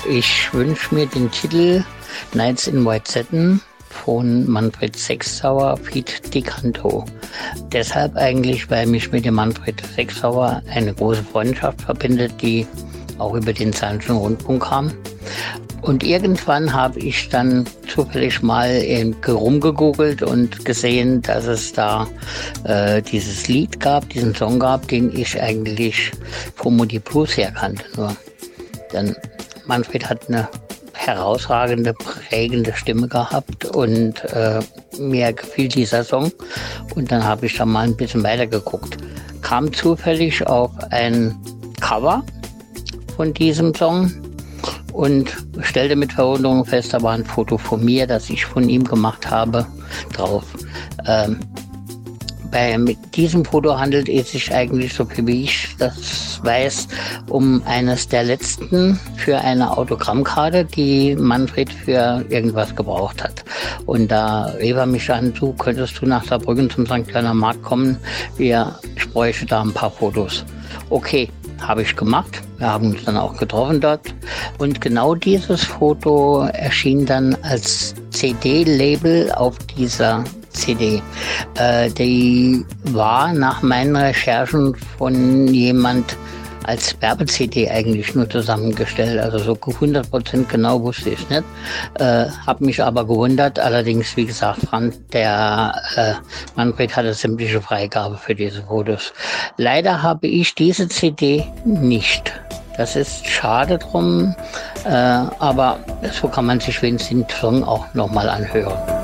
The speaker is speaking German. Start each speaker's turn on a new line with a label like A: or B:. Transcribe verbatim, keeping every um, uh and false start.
A: Ich wünsche mir den Titel Nights in White Satin von Manfred Sechsauer feat. DeCanto. Deshalb eigentlich, weil mich mit dem Manfred Sechsauer eine große Freundschaft verbindet, die auch über den Saarländischen Rundfunk kam. Und irgendwann habe ich dann zufällig mal rumgegoogelt und gesehen, dass es da äh, dieses Lied gab, diesen Song gab, den ich eigentlich vom Moody Blues her kannte. Nur dann Manfred hat eine herausragende, prägende Stimme gehabt und äh, mir gefiel dieser Song. Und dann habe ich da mal ein bisschen weiter geguckt. Kam zufällig auf ein Cover von diesem Song und stellte mit Verwunderung fest, da war ein Foto von mir, das ich von ihm gemacht habe, drauf. Ähm, bei mit diesem Foto handelt es sich eigentlich, so viel wie ich das weiß, um eines der letzten für eine Autogrammkarte, die Manfred für irgendwas gebraucht hat. Und da rief er mich an, du könntest du nach Saarbrücken zum Sankt Kleiner Markt kommen, wir, ich bräuchte da ein paar Fotos. Okay, habe ich gemacht. Wir haben uns dann auch getroffen dort. Und genau dieses Foto erschien dann als C D-Label auf dieser C D. Äh, die war nach meinen Recherchen von jemand als Werbe-C D eigentlich nur zusammengestellt. Also so hundert Prozent genau wusste ich nicht. Äh, hab mich aber gewundert. Allerdings, wie gesagt, Frank, der äh, Manfred hatte sämtliche Freigabe für diese Fotos. Leider habe ich diese C D nicht. Das ist schade drum, äh, aber so kann man sich wenigstens den Song auch nochmal anhören.